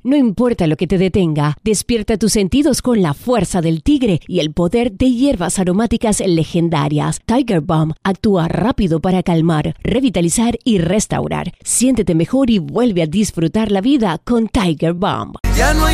No importa lo que te detenga, despierta tus sentidos con la fuerza del tigre y el poder de hierbas aromáticas legendarias. Tiger Balm actúa rápido para calmar, revitalizar y restaurar. Siéntete mejor y vuelve a disfrutar la vida con Tiger Balm. Ya no hay